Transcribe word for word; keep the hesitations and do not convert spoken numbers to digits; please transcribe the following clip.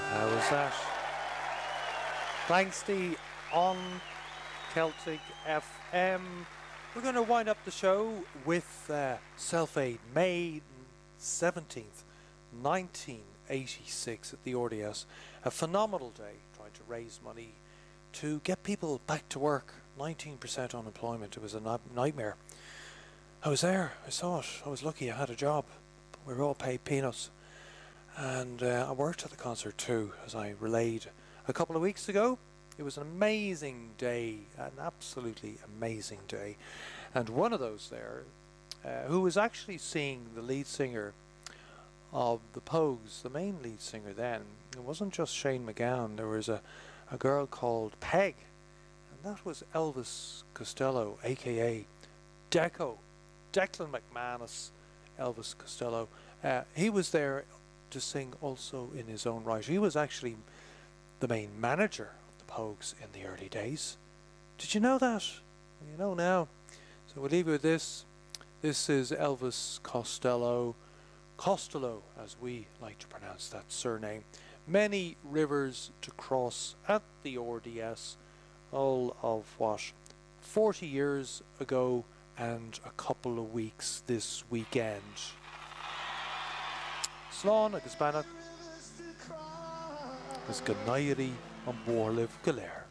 How was that? Thanks to on Celtic F M. We're going to wind up the show with uh, Self-Aid, May seventeenth, nineteen eighty-six at the R D S. A phenomenal day trying to raise money to get people back to work. nineteen percent unemployment. It was a nightmare. I was there. I saw it. I was lucky I had a job. We were all paid peanuts. And uh, I worked at the concert too, as I relayed a couple of weeks ago. It was an amazing day, an absolutely amazing day. And one of those there, uh, who was actually seeing the lead singer of the Pogues, the main lead singer then, it wasn't just Shane MacGowan, there was a, a girl called Peg, and that was Elvis Costello, aka Deco, Declan McManus, Elvis Costello. Uh, he was there to sing also in his own right. He was actually the main manager of the Pogues in the early days. Did you know that? You know now. So we'll leave you with this. This is Elvis Costello, Costello as we like to pronounce that surname. Many rivers to cross at the R D S, all of what, forty years ago and a couple of weeks this weekend. Slán agus Banach agus Ganairi an Bórliv Galéir.